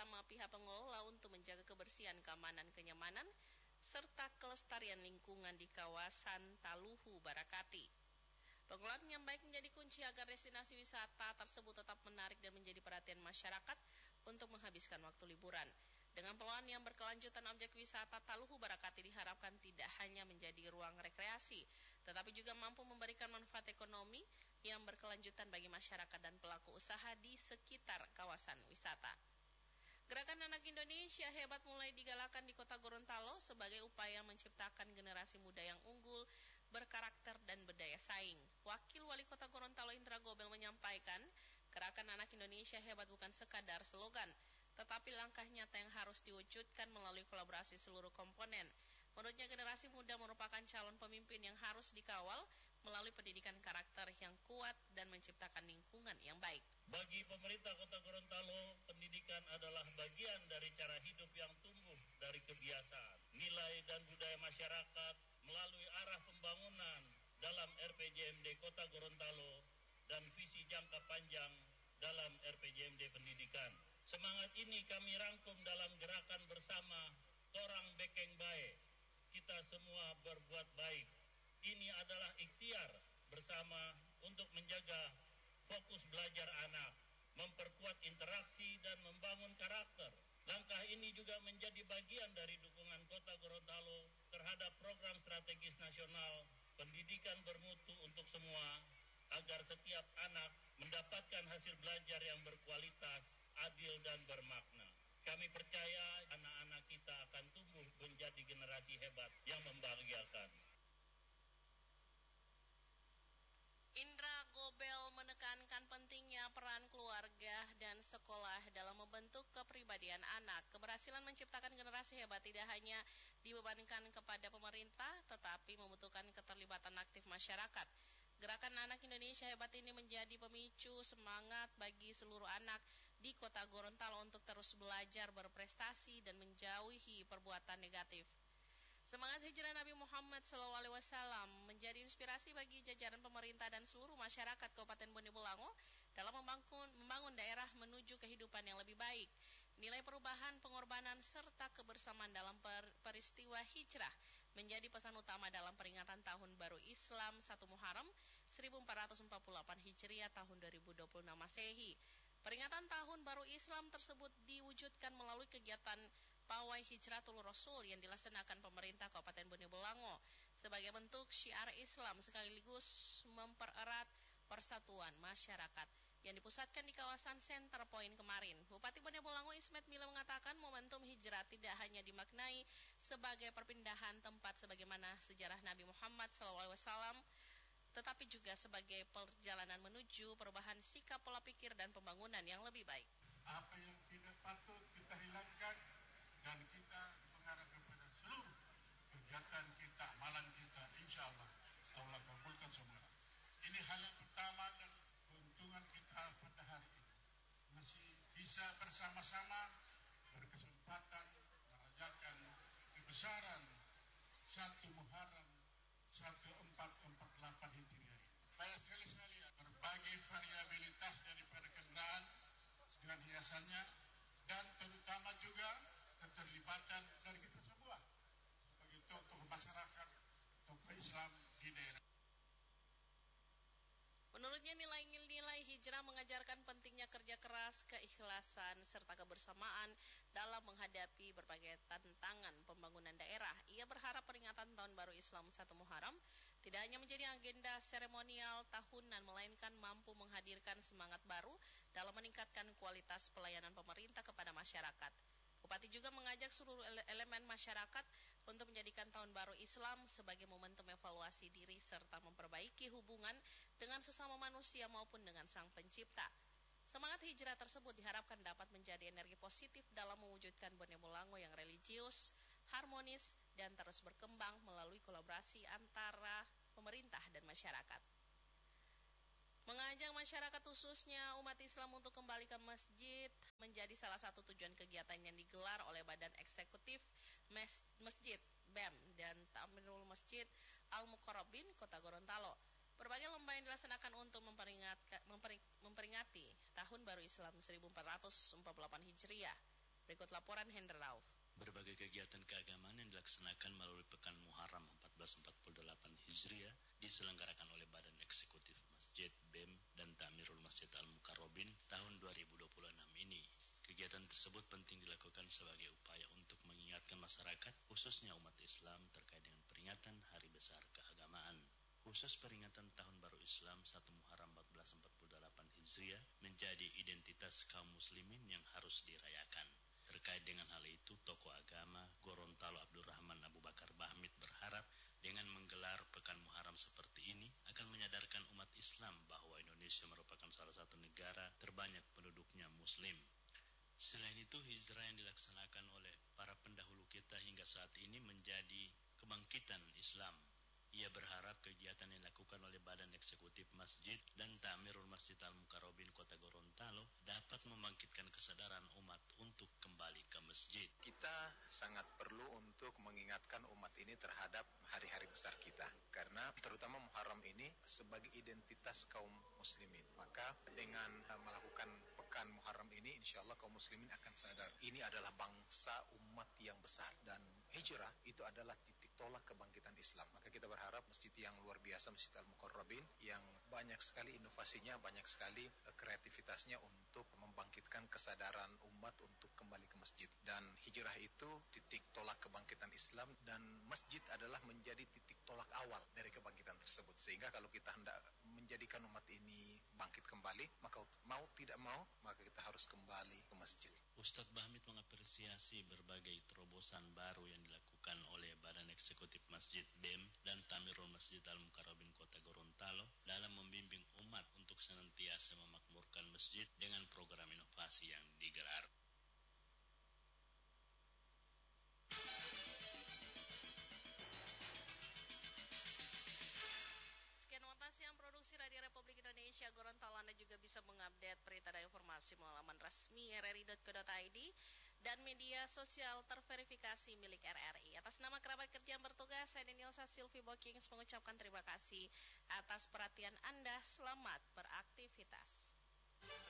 bersama pihak pengelola untuk menjaga kebersihan, keamanan, kenyamanan, serta kelestarian lingkungan di kawasan Taluhu Barakati. Pengelolaan yang baik menjadi kunci agar destinasi wisata tersebut tetap menarik dan menjadi perhatian masyarakat untuk menghabiskan waktu liburan. Dengan pengelolaan yang berkelanjutan, objek wisata Taluhu Barakati diharapkan tidak hanya menjadi ruang rekreasi, tetapi juga mampu memberikan manfaat ekonomi yang berkelanjutan bagi masyarakat dan pelaku usaha di sekitar kawasan wisata. Gerakan Anak Indonesia Hebat mulai digalakan di Kota Gorontalo sebagai upaya menciptakan generasi muda yang unggul, berkarakter dan berdaya saing. Wakil Wali Kota Gorontalo Indra Gobel menyampaikan, Gerakan Anak Indonesia Hebat bukan sekadar slogan, tetapi langkah nyata yang harus diwujudkan melalui kolaborasi seluruh komponen. Menurutnya, generasi muda merupakan calon pemimpin yang harus dikawal melalui pendidikan karakter yang kuat dan menciptakan lingkungan yang baik. Bagi pemerintah Kota Gorontalo, pendidikan adalah bagian dari cara hidup yang tumbuh dari kebiasaan, nilai dan budaya masyarakat melalui arah pembangunan dalam RPJMD Kota Gorontalo dan visi jangka panjang dalam RPJMD Pendidikan. Semangat ini kami rangkum dalam gerakan bersama Torang Bekeng Bae. Kita semua berbuat baik. Ini adalah ikhtiar bersama untuk menjaga fokus belajar anak, memperkuat interaksi dan membangun karakter. Langkah ini juga menjadi bagian dari dukungan Kota Gorontalo terhadap program strategis nasional pendidikan bermutu untuk semua, agar setiap anak mendapatkan hasil belajar yang berkualitas, adil dan bermakna. Kami percaya anak-anak kita akan tumbuh menjadi generasi hebat yang membahagiakan. Indra Gobel menekankan pentingnya peran keluarga dan sekolah dalam membentuk kepribadian anak. Keberhasilan menciptakan generasi hebat tidak hanya dibebankan kepada pemerintah, tetapi membutuhkan keterlibatan aktif masyarakat. Gerakan Anak Indonesia Hebat ini menjadi pemicu semangat bagi seluruh anak di Kota Gorontalo untuk terus belajar, berprestasi, dan menjauhi perbuatan negatif. Semangat hijrah Nabi Muhammad SAW menjadi inspirasi bagi jajaran pemerintah dan seluruh masyarakat Kabupaten Bone Bolango dalam membangun daerah menuju kehidupan yang lebih baik. Nilai perubahan, pengorbanan, serta kebersamaan dalam peristiwa hijrah menjadi pesan utama dalam peringatan Tahun Baru Islam 1 Muharram 1448 Hijriah tahun 2026 Masehi. Peringatan Tahun Baru Islam tersebut diwujudkan melalui kegiatan Pawai Hijratul Rasul yang dilaksanakan pemerintah Kabupaten Bone Bolango sebagai bentuk syiar Islam sekaligus mempererat persatuan masyarakat yang dipusatkan di kawasan Center Point kemarin. Bupati Bone Bolango Ismet Mila mengatakan momentum hijrah tidak hanya dimaknai sebagai perpindahan tempat sebagaimana sejarah Nabi Muhammad SAW, tetapi juga sebagai perjalanan menuju perubahan sikap, pola pikir, dan pembangunan yang lebih baik. Apa yang tidak patut kita hilangkan dan kita mengarah kepada seluruh kegiatan kita, amalan kita, insya Allah kabulkan semua. Ini hal yang pertama dan keuntungan kita pada hari ini. Masih bisa bersama-sama berkesempatan merayakan kebesaran 1 Muharram 1448 Hijriah. Banyak sekali berbagai variabilitas daripada kendaraan dengan hiasannya dan terutama juga keterlibatan dari kita semua sebagai tokoh masyarakat, tokoh Islam di daerah. Menurutnya nilai-nilai hijrah mengajarkan pentingnya kerja keras, keikhlasan, serta kebersamaan dalam menghadapi berbagai tantangan pembangunan daerah. Ia berharap peringatan Tahun Baru Islam 1 Muharram tidak hanya menjadi agenda seremonial tahunan, melainkan mampu menghadirkan semangat baru dalam meningkatkan kualitas pelayanan pemerintah kepada masyarakat. Bupati juga mengajak seluruh elemen masyarakat untuk menjadikan Tahun Baru Islam sebagai momentum evaluasi diri serta memperbaiki hubungan dengan sesama manusia maupun dengan Sang Pencipta. Semangat hijrah tersebut diharapkan dapat menjadi energi positif dalam mewujudkan Bone Bolango yang religius, harmonis, dan terus berkembang melalui kolaborasi antara pemerintah dan masyarakat. Mengajak masyarakat khususnya umat Islam untuk kembali ke masjid menjadi salah satu tujuan kegiatan yang digelar oleh Badan Eksekutif Masjid BEM dan Ta'mirul Masjid Al-Muqarrabin Kota Gorontalo. Berbagai lomba yang dilaksanakan untuk memperingati Tahun Baru Islam 1448 Hijriah. Berikut laporan Hendra Rauf. Berbagai kegiatan keagamaan yang dilaksanakan melalui Pekan Muharram 1448 Hijriah diselenggarakan oleh Badan Eksekutif Masjid BEM dan Ta'mirul Masjid Al-Mukarrabin tahun 2026 ini. Kegiatan tersebut penting dilakukan sebagai upaya untuk mengingatkan masyarakat, khususnya umat Islam, terkait dengan peringatan Hari Besar Keagamaan. Khusus peringatan Tahun Baru Islam 1 Muharram 1448 Hijriah menjadi identitas kaum muslimin yang harus dirayakan. Terkait dengan hal itu, tokoh agama Gorontalo Abdurrahman Abu Bakar Bahmid berharap dengan menggelar Pekan Muharram seperti ini akan menyadarkan umat Islam bahwa Indonesia merupakan salah satu negara terbanyak penduduknya muslim. Selain itu, hijrah yang dilaksanakan oleh para pendahulu kita hingga saat ini menjadi kebangkitan Islam. Ia berharap kegiatan yang dilakukan oleh Badan Eksekutif Masjid dan Ta'mirul Masjid Al-Mukarrabin Kota Gorontalo dapat membangkitkan kesadaran umat untuk kembali ke masjid. Kita sangat perlu untuk mengingatkan umat ini terhadap hari-hari besar kita. Karena terutama Muharram ini sebagai identitas kaum muslimin. Maka dengan melakukan Pekan Muharram ini, insya Allah kaum muslimin akan sadar. Ini adalah bangsa umat yang besar. Dan hijrah itu adalah titik tolak kebangkitan Islam. Maka kita berharap masjid yang luar biasa, Masjid Al-Mukarrabin, yang banyak sekali inovasinya, banyak sekali kreativitasnya untuk membangkitkan kesadaran umat untuk kembali ke masjid. Dan hijrah itu titik tolak kebangkitan Islam, dan masjid adalah menjadi titik tolak awal dari kebangkitan tersebut. Sehingga kalau kita hendak menjadikan umat ini bangkit kembali, maka mau tidak mau, maka kita harus kembali ke masjid. Ustadz Bahmid mengapresiasi berbagai terobosan baru yang dilakukan oleh Badan Eksekutif Masjid BEM dan Ta'mirul Masjid Al-Mukarrabin Kota Gorontalo dalam membimbing umat untuk senantiasa memakmurkan masjid dengan program inovasi yang digelar. Sekian Warta Siang Produksi Radio Republik Indonesia Gorontalo. Anda juga bisa mengupdate berita dan informasi melalui laman resmi rri.co.id dan media sosial terverifikasi milik RRI. Atas nama kerabat kerja yang bertugas, saya Denilsa Silvi Bokings mengucapkan terima kasih atas perhatian Anda. Selamat beraktivitas.